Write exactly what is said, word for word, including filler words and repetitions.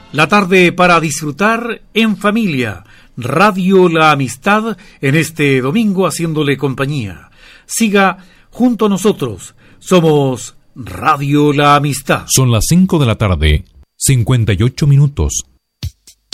La tarde para disfrutar en familia. Radio La Amistad en este domingo haciéndole compañía. Siga junto a nosotros. Somos Radio La Amistad. Son las cinco de la tarde, cincuenta y ocho minutos.